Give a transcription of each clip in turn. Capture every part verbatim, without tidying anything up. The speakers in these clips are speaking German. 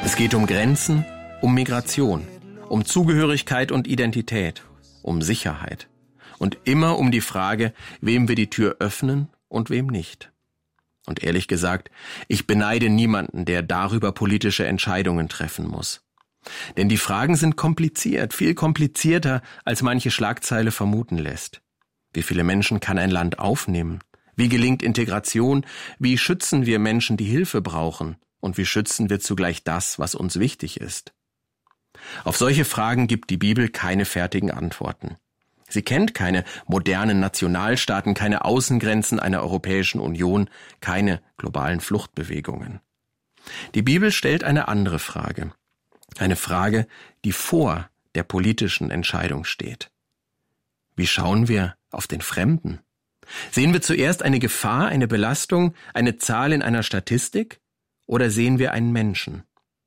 Es geht um Grenzen, um Migration, um Zugehörigkeit und Identität, um Sicherheit und immer um die Frage, wem wir die Tür öffnen und wem nicht. Und ehrlich gesagt, ich beneide niemanden, der darüber politische Entscheidungen treffen muss. Denn die Fragen sind kompliziert, viel komplizierter, als manche Schlagzeile vermuten lässt. Wie viele Menschen kann ein Land aufnehmen? Wie gelingt Integration? Wie schützen wir Menschen, die Hilfe brauchen? Und wie schützen wir zugleich das, was uns wichtig ist? Auf solche Fragen gibt die Bibel keine fertigen Antworten. Sie kennt keine modernen Nationalstaaten, keine Außengrenzen einer Europäischen Union, keine globalen Fluchtbewegungen. Die Bibel stellt eine andere Frage. Eine Frage, die vor der politischen Entscheidung steht. Wie schauen wir auf den Fremden? Sehen wir zuerst eine Gefahr, eine Belastung, eine Zahl in einer Statistik? Oder sehen wir einen Menschen?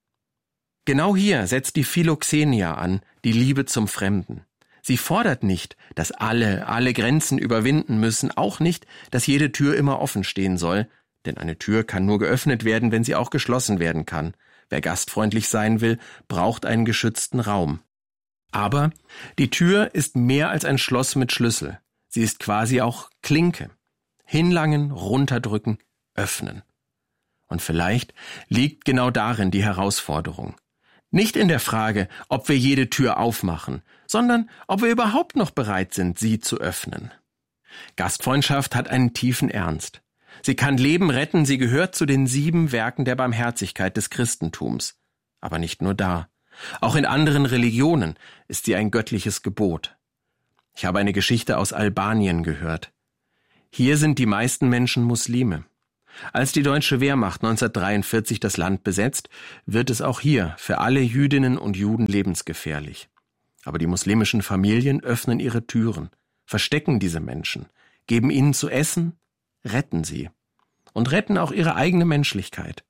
Genau hier setzt die Philoxenia an, die Liebe zum Fremden. Sie fordert nicht, dass alle, alle Grenzen überwinden müssen, auch nicht, dass jede Tür immer offen stehen soll, denn eine Tür kann nur geöffnet werden, wenn sie auch geschlossen werden kann. Wer gastfreundlich sein will, braucht einen geschützten Raum. Aber die Tür ist mehr als ein Schloss mit Schlüssel. Sie ist quasi auch Klinke. Hinlangen, runterdrücken, öffnen. Und vielleicht liegt genau darin die Herausforderung. Nicht in der Frage, ob wir jede Tür aufmachen, sondern ob wir überhaupt noch bereit sind, sie zu öffnen. Gastfreundschaft hat einen tiefen Ernst. Sie kann Leben retten, sie gehört zu den sieben Werken der Barmherzigkeit des Christentums. Aber nicht nur da. Auch in anderen Religionen ist sie ein göttliches Gebot. Ich habe eine Geschichte aus Albanien gehört. Hier sind die meisten Menschen Muslime. Als die deutsche Wehrmacht neunzehnhundertdreiundvierzig das Land besetzt, wird es auch hier für alle Jüdinnen und Juden lebensgefährlich. Aber die muslimischen Familien öffnen ihre Türen, verstecken diese Menschen, geben ihnen zu essen, retten sie und retten auch ihre eigene Menschlichkeit.